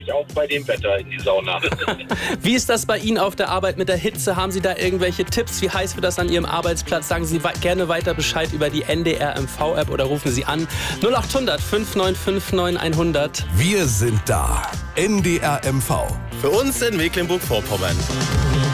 Auch bei dem Wetter in die Sauna. Wie ist das bei Ihnen auf der Arbeit mit der Hitze? Haben Sie da irgendwelche Tipps? Wie heiß wird das an Ihrem Arbeitsplatz? Sagen Sie gerne weiter Bescheid über die NDR MV-App oder rufen Sie an 0800 5959 9100. Wir sind da. NDR MV. Für uns in Mecklenburg-Vorpommern.